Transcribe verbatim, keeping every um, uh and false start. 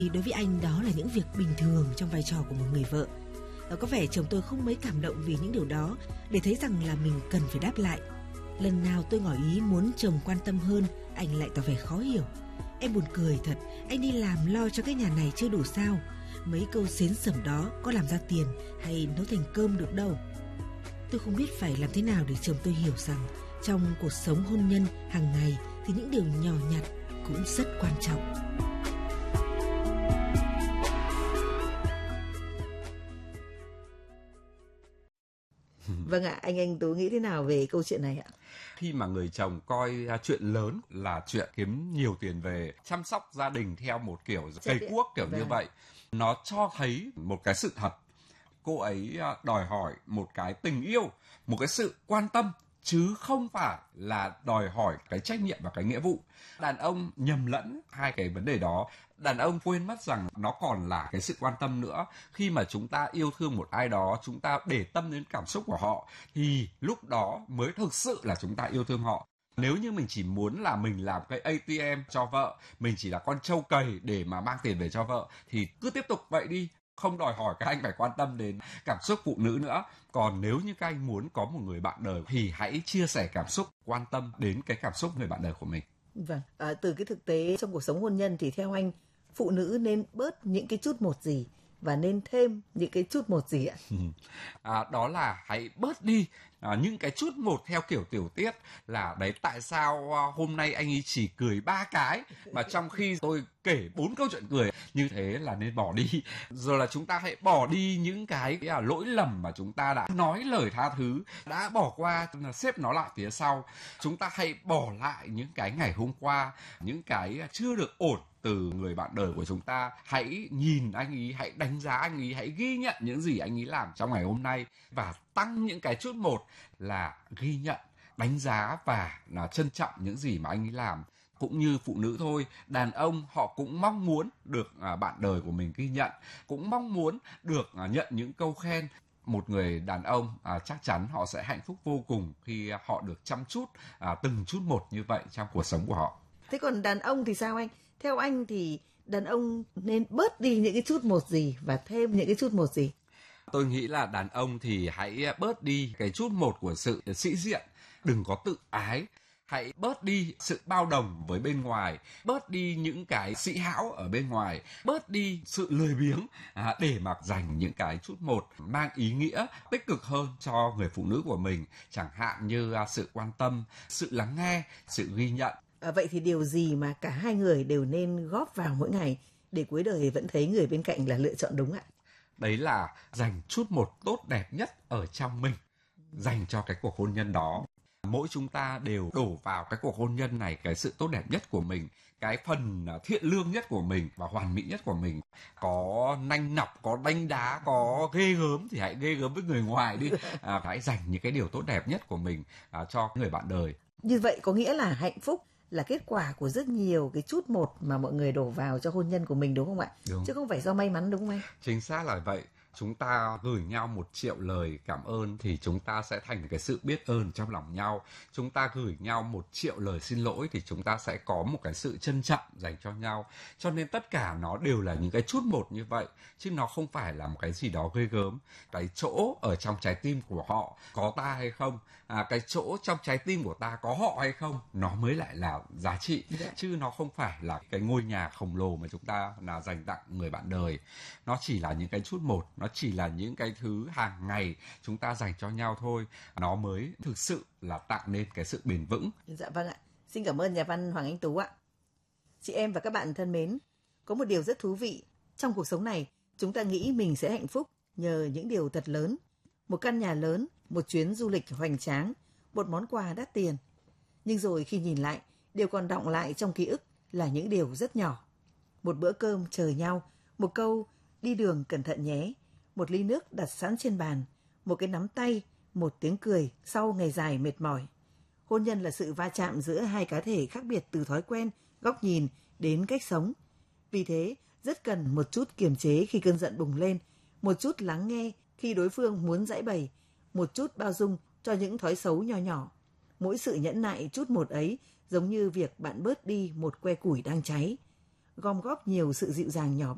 Đối với anh đó là những việc bình thường trong vai trò của một người vợ. Có vẻ chồng tôi không mấy cảm động vì những điều đó, để thấy rằng là mình cần phải đáp lại. Lần nào tôi ngỏ ý muốn chồng quan tâm hơn, anh lại tỏ vẻ khó hiểu. Em buồn cười thật, anh đi làm lo cho cái nhà này chưa đủ sao? Mấy câu xến xẩm đó có làm ra tiền hay nấu thành cơm được đâu. Tôi không biết phải làm thế nào để chồng tôi hiểu rằng trong cuộc sống hôn nhân hàng ngày thì những điều nhỏ nhặt cũng rất quan trọng. Vâng ạ, anh anh Tú nghĩ thế nào về câu chuyện này ạ? Khi mà người chồng coi chuyện lớn là chuyện kiếm nhiều tiền về, chăm sóc gia đình theo một kiểu cây cuốc kiểu vâng. như vậy, nó cho thấy một cái sự thật. Cô ấy đòi hỏi một cái tình yêu, một cái sự quan tâm, chứ không phải là đòi hỏi cái trách nhiệm và cái nghĩa vụ. Đàn ông nhầm lẫn hai cái vấn đề đó. Đàn ông quên mất rằng nó còn là cái sự quan tâm nữa. Khi mà chúng ta yêu thương một ai đó, chúng ta để tâm đến cảm xúc của họ, thì lúc đó mới thực sự là chúng ta yêu thương họ. Nếu như mình chỉ muốn là mình làm cái a tê em cho vợ, mình chỉ là con trâu cầy để mà mang tiền về cho vợ, thì cứ tiếp tục vậy đi. Không đòi hỏi các anh phải quan tâm đến cảm xúc phụ nữ nữa. Còn nếu như các anh muốn có một người bạn đời thì hãy chia sẻ cảm xúc, quan tâm đến cái cảm xúc người bạn đời của mình. Vâng, à, từ cái thực tế trong cuộc sống hôn nhân thì theo anh, phụ nữ nên bớt những cái chút một gì và nên thêm những cái chút một gì ạ? À, đó là hãy bớt đi à, những cái chút một theo kiểu tiểu tiết, là đấy tại sao à, hôm nay anh ấy chỉ cười ba cái mà trong khi tôi kể bốn câu chuyện cười, như thế là nên bỏ đi. Rồi là chúng ta hãy bỏ đi những cái à, lỗi lầm mà chúng ta đã nói lời tha thứ, đã bỏ qua, xếp nó lại phía sau. Chúng ta hãy bỏ lại những cái ngày hôm qua, những cái chưa được ổn từ người bạn đời của chúng ta. Hãy nhìn anh ấy, hãy đánh giá anh ấy, hãy ghi nhận những gì anh ấy làm trong ngày hôm nay, và tăng những cái chút một là ghi nhận, đánh giá và là trân trọng những gì mà anh ấy làm. Cũng như phụ nữ thôi, đàn ông họ cũng mong muốn được à, bạn đời của mình ghi nhận, cũng mong muốn được à, nhận những câu khen. Một người đàn ông à, chắc chắn họ sẽ hạnh phúc vô cùng khi họ được chăm chút à, từng chút một như vậy trong cuộc sống của họ. Thế còn đàn ông thì sao anh? Theo anh thì đàn ông nên bớt đi những cái chút một gì và thêm những cái chút một gì? Tôi nghĩ là đàn ông thì hãy bớt đi cái chút một của sự sĩ diện, đừng có tự ái. Hãy bớt đi sự bao đồng với bên ngoài, bớt đi những cái sĩ hão ở bên ngoài, bớt đi sự lười biếng à, để mà dành những cái chút một mang ý nghĩa tích cực hơn cho người phụ nữ của mình, chẳng hạn như à, sự quan tâm, sự lắng nghe, sự ghi nhận. À, vậy thì điều gì mà cả hai người đều nên góp vào mỗi ngày để cuối đời vẫn thấy người bên cạnh là lựa chọn đúng ạ? Đấy là dành chút một tốt đẹp nhất ở trong mình, dành cho cái cuộc hôn nhân đó. Mỗi chúng ta đều đổ vào cái cuộc hôn nhân này cái sự tốt đẹp nhất của mình, cái phần thiện lương nhất của mình và hoàn mỹ nhất của mình. Có nanh nọc, có đánh đá, có ghê gớm thì hãy ghê gớm với người ngoài đi. À, hãy dành những cái điều tốt đẹp nhất của mình à, cho người bạn đời. Như vậy có nghĩa là hạnh phúc là kết quả của rất nhiều cái chút một mà mọi người đổ vào cho hôn nhân của mình, đúng không ạ? Đúng. Chứ không phải do may mắn, đúng không anh? Chính xác là vậy. Chúng ta gửi nhau một triệu lời cảm ơn thì chúng ta sẽ thành cái sự biết ơn trong lòng nhau. Chúng ta gửi nhau một triệu lời xin lỗi thì chúng ta sẽ có một cái sự trân trọng dành cho nhau. Cho nên tất cả nó đều là những cái chút một như vậy, chứ nó không phải là một cái gì đó ghê gớm. Cái chỗ ở trong trái tim của họ có ta hay không, à, cái chỗ trong trái tim của ta có họ hay không, nó mới lại là giá trị. Yeah. Chứ nó không phải là cái ngôi nhà khổng lồ mà chúng ta là dành tặng người bạn đời. Nó chỉ là những cái chút một, nó chỉ là những cái thứ hàng ngày chúng ta dành cho nhau thôi, nó mới thực sự là tạo nên cái sự bền vững. Dạ vâng ạ, xin cảm ơn nhà văn Hoàng Anh Tú ạ. Chị em và các bạn thân mến, có một điều rất thú vị, trong cuộc sống này chúng ta nghĩ mình sẽ hạnh phúc nhờ những điều thật lớn, một căn nhà lớn, một chuyến du lịch hoành tráng, một món quà đắt tiền. Nhưng rồi khi nhìn lại, điều còn đọng lại trong ký ức là những điều rất nhỏ. Một bữa cơm chờ nhau, một câu đi đường cẩn thận nhé, một ly nước đặt sẵn trên bàn, một cái nắm tay, một tiếng cười sau ngày dài mệt mỏi. Hôn nhân là sự va chạm giữa hai cá thể khác biệt từ thói quen, góc nhìn đến cách sống. Vì thế, rất cần một chút kiềm chế khi cơn giận bùng lên, một chút lắng nghe khi đối phương muốn giãi bày, một chút bao dung cho những thói xấu nho nhỏ. Mỗi sự nhẫn nại chút một ấy giống như việc bạn bớt đi một que củi đang cháy, gom góp nhiều sự dịu dàng nhỏ bé